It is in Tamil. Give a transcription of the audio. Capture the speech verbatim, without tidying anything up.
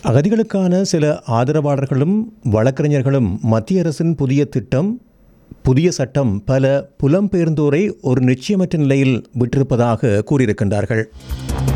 அகதிகளுக்கான சில ஆதரவாளர்களும் வழக்கறிஞர்களும் மத்திய அரசின் புதிய திட்டம் புதிய சட்டம் பல புலம்பெயர்ந்தோரை ஒரு நிச்சயமற்ற நிலையில் விட்டிருப்பதாக கூறியிருக்கின்றார்கள்.